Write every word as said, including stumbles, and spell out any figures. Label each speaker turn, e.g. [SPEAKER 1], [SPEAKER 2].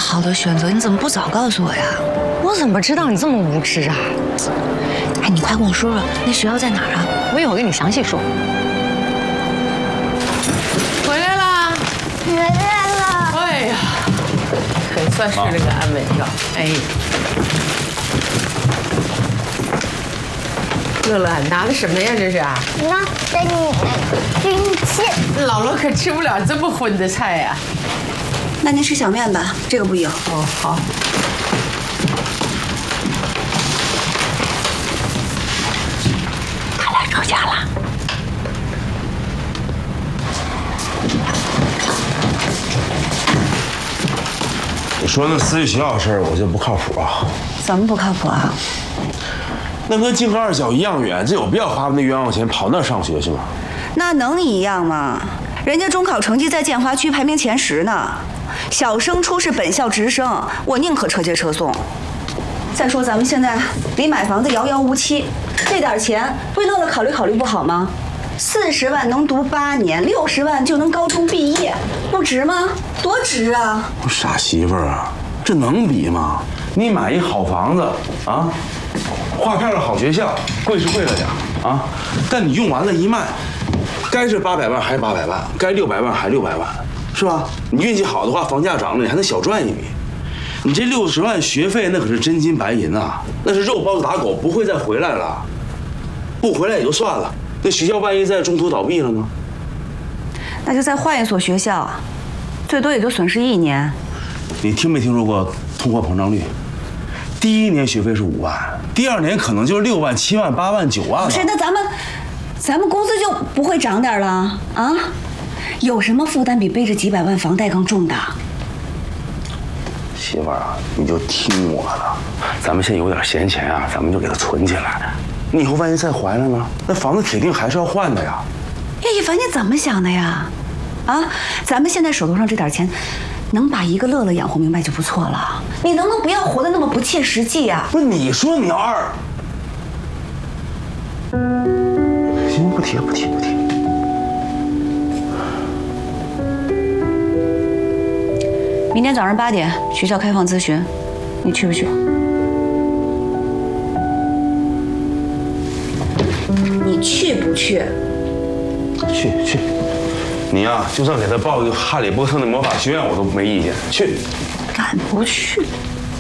[SPEAKER 1] 好的选择，你怎么不早告诉我呀？
[SPEAKER 2] 我怎么知道你这么无知啊？
[SPEAKER 1] 哎，你快跟我说说，那学校在哪儿啊？
[SPEAKER 2] 我一会儿跟你详细说。
[SPEAKER 3] 回来啦！
[SPEAKER 4] 回来了。
[SPEAKER 3] 哎呀，可算睡了个安稳觉。哎，乐乐拿的什么呀？这是？
[SPEAKER 4] 拿的你军旗。
[SPEAKER 3] 姥姥可吃不了这么荤的菜呀。
[SPEAKER 1] 那您吃小面吧，这个不油。
[SPEAKER 3] 哦，好。
[SPEAKER 1] 他俩吵架了。
[SPEAKER 5] 你说那私立学校的事儿，我觉得不靠谱啊。
[SPEAKER 1] 怎么不靠谱啊？
[SPEAKER 5] 那跟京河二小一样远，这有必要花那冤枉钱跑那儿上学去吗？
[SPEAKER 6] 那能一样吗？人家中考成绩在建华区排名前十呢。小升初是本校直升，我宁可车接车送。再说咱们现在离买房子遥遥无期，这点钱为乐乐考虑考虑不好吗？四十万能读八年，六十万就能高中毕业，不值吗？多值啊！
[SPEAKER 5] 我傻媳妇儿啊，这能比吗？你买一好房子啊，划片的好学校，贵是贵了点啊，但你用完了一卖，该是八百万还是八百万，该六百万还六百万，是吧？你运气好的话，房价涨了，你还能小赚一笔。你这六十万学费那可是真金白银啊，那是肉包子打狗，不会再回来了。不回来也就算了，那学校万一在中途倒闭了呢？
[SPEAKER 6] 那就再换一所学校，最多也就损失一年。
[SPEAKER 5] 你听没听说过通货膨胀率？第一年学费是五万，第二年可能就是六万、七万、八万、九万了。
[SPEAKER 6] 不是，那咱们，咱们工资就不会涨点了啊？有什么负担比背着几百万房贷更重的？
[SPEAKER 5] 媳妇儿啊，你就听我的，咱们现在有点闲钱啊，咱们就给它存起来。你以后万一再怀了呢，那房子铁定还是要换的呀。
[SPEAKER 6] 叶一凡，你怎么想的呀？啊，咱们现在手头上这点钱，能把一个乐乐养活明白就不错了。你能不能不要活得那么不切实际呀？
[SPEAKER 5] 不是你说你要二，行，不提了，不提，不提。
[SPEAKER 6] 明天早上八点学校开放咨询，你去不去？你去不去？
[SPEAKER 5] 去去，你呀、就算给他报一个哈利波特的魔法学院，我都没意见。去，
[SPEAKER 6] 敢不去？